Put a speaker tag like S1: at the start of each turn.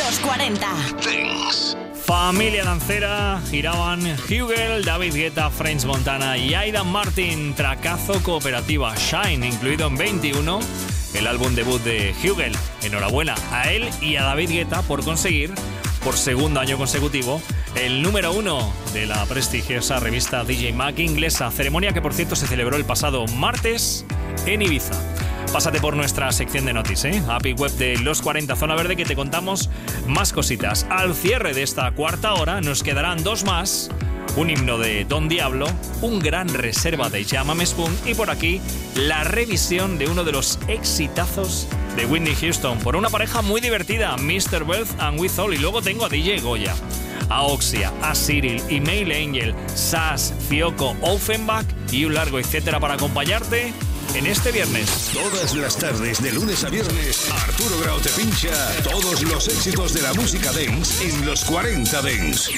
S1: Los 40
S2: Dance.
S3: Familia dancera, giraban Hugel, David Guetta, French Montana y Aidan Martin. Tracazo cooperativa Shine, incluido en 21, el álbum debut de Hugel. Enhorabuena a él y a David Guetta por conseguir, por segundo año consecutivo, el número 1 de la prestigiosa revista DJ Mag inglesa. Ceremonia que, por cierto, se celebró el pasado martes en Ibiza. Pásate por nuestra sección de noticias, API web de Los 40 Zona Verde, que te contamos más cositas. Al cierre de esta cuarta hora nos quedarán dos más: un himno de Don Diablo, un gran reserva de Llámame Spoon y por aquí la revisión de uno de los exitazos de Whitney Houston por una pareja muy divertida, Mr. Wealth and With All. Y luego tengo a DJ Goya, a Oxia, a Cyril, Email Angel, Sass, Fioco, Offenbach y un largo etcétera para acompañarte en este viernes.
S2: Todas las tardes, de lunes a viernes, Arturo Grau te pincha todos los éxitos de la música dance en Los 40 Dance.